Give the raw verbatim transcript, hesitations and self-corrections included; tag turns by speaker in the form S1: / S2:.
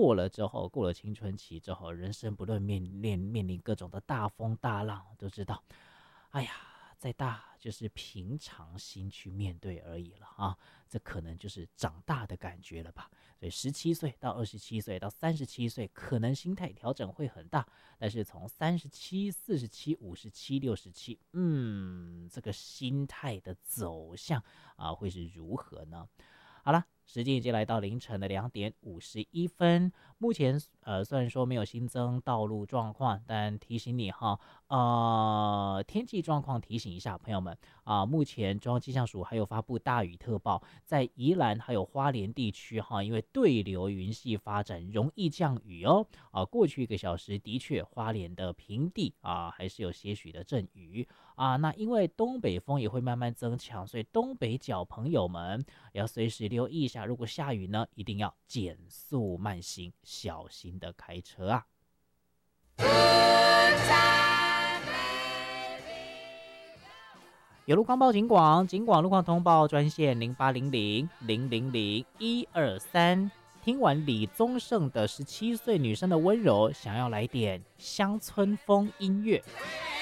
S1: 过了之后，过了青春期之后，人生不论面面面临各种的大风大浪，都知道，哎呀，再大就是平常心去面对而已了啊，这可能就是长大的感觉了吧。所以十七岁到二十七岁到三十七岁，可能心态调整会很大，但是从三十七、四十七、五十七、六十七，嗯，这个心态的走向啊，会是如何呢？好了，时间已经来到凌晨的两点五十一分。目前呃虽然说没有新增道路状况，但提醒你哈，呃天气状况提醒一下朋友们啊、目前中央气象署还有发布大雨特报，在宜兰还有花莲地区哈，因为对流云系发展容易降雨哦。啊，过去一个小时的确花莲的平地啊还是有些许的阵雨啊。那因为东北风也会慢慢增强，所以东北角朋友们要随时留意一下，如果下雨呢，一定要减速慢行，小心的开车啊。有路况报警广，警广路况通报专线零八零零零零零一二三。听完李宗盛的十七岁女生的温柔，想要来点乡村风音乐。